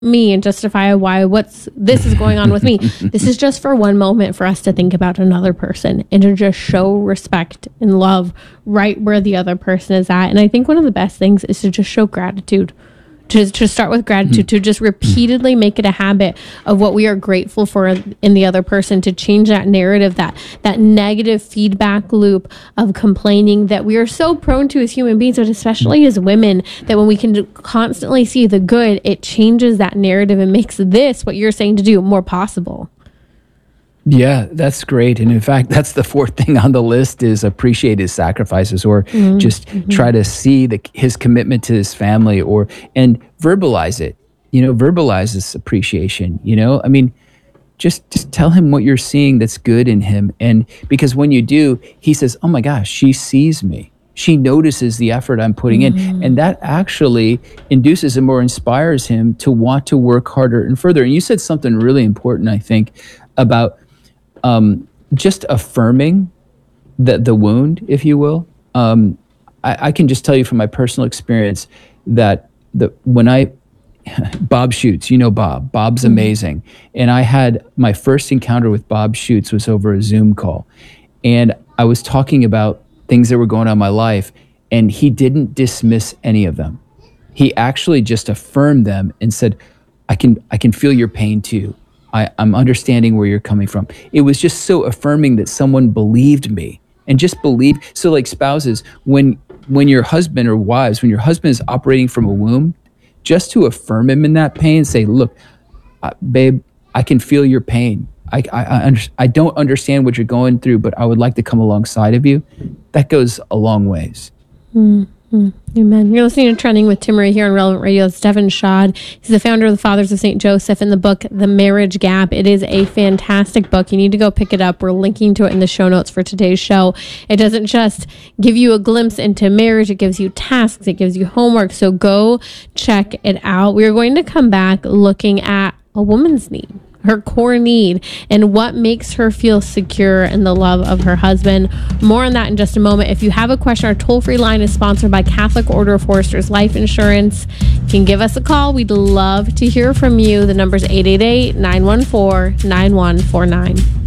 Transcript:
me and justify why this is going on with me. This is just for one moment for us to think about another person and to just show respect and love right where the other person is at. And I think one of the best things is to just show gratitude. To start with gratitude, to just repeatedly make it a habit of what we are grateful for in the other person, to change that narrative, that negative feedback loop of complaining that we are so prone to as human beings, but especially as women, that when we can constantly see the good, it changes that narrative and makes this, what you're saying to do, more possible. Yeah, that's great. And in fact, that's the fourth thing on the list is appreciate his sacrifices, or just try to see his commitment to his family, and verbalize it, verbalize this appreciation, I mean, just tell him what you're seeing that's good in him. And because when you do, he says, oh my gosh, she sees me. She notices the effort I'm putting in. And that actually induces him or inspires him to want to work harder and further. And you said something really important, I think, about just affirming the wound, if you will. I can just tell you from my personal experience that Bob Schutz, Bob's amazing. And I had my first encounter with Bob Schutz was over a Zoom call. And I was talking about things that were going on in my life, and he didn't dismiss any of them. He actually just affirmed them and said, I can feel your pain too. I'm understanding where you're coming from. It was just so affirming that someone believed me and just believed. So like spouses, when your husband or wives, when your husband is operating from a womb, just to affirm him in that pain, say, look, babe, I can feel your pain. I don't understand what you're going through, but I would like to come alongside of you. That goes a long ways. Amen. You're listening to Trending with Timmerie here on Relevant Radio. It's Devin Shad. He's the founder of the Fathers of St. Joseph, in the book, The Marriage Gap. It is a fantastic book. You need to go pick it up. We're linking to it in the show notes for today's show. It doesn't just give you a glimpse into marriage. It gives you tasks. It gives you homework. So go check it out. We're going to come back looking at a woman's need, her core need, and what makes her feel secure in the love of her husband. More on that in just a moment. If you have a question, our toll-free line is sponsored by Catholic Order of Foresters Life Insurance. You can give us a call. We'd love to hear from you. The number's 888-914-9149.